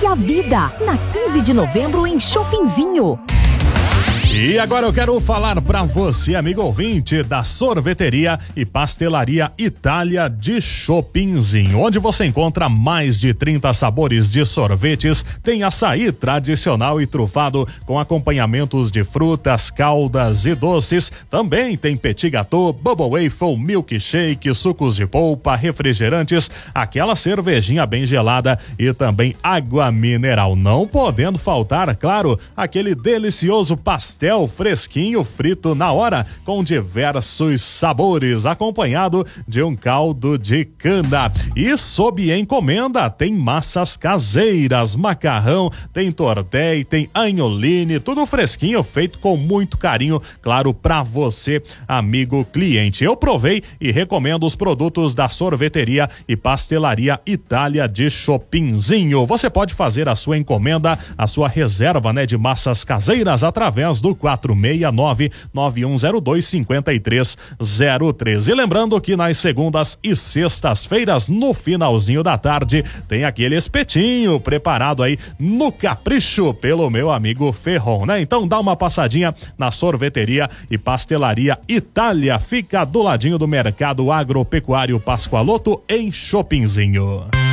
a vida. Na 15 de novembro em Shoppingzinho. E agora eu quero falar para você, amigo ouvinte, da Sorveteria e Pastelaria Itália de Shoppingzinho, onde você encontra mais de 30 sabores de sorvetes, tem açaí tradicional e trufado com acompanhamentos de frutas, caldas e doces, também tem petit gâteau, bubble waffle, milkshake, sucos de polpa, refrigerantes, aquela cervejinha bem gelada e também água mineral, não podendo faltar, claro, aquele delicioso pastel fresquinho frito na hora com diversos sabores, acompanhado de um caldo de cana. E sob encomenda tem massas caseiras, macarrão, tem tortelli, tem agnoline, tudo fresquinho, feito com muito carinho, claro, pra você, amigo cliente. Eu provei e recomendo os produtos da Sorveteria e Pastelaria Itália de Shoppingzinho. Você pode fazer a sua encomenda, a sua reserva, de massas caseiras através do 469-9102-5303. E lembrando que nas segundas e sextas-feiras, no finalzinho da tarde, tem aquele espetinho preparado aí no capricho pelo meu amigo Ferron, Então dá uma passadinha na Sorveteria e Pastelaria Itália, fica do ladinho do Mercado Agropecuário Pascoaloto, em Shoppingzinho.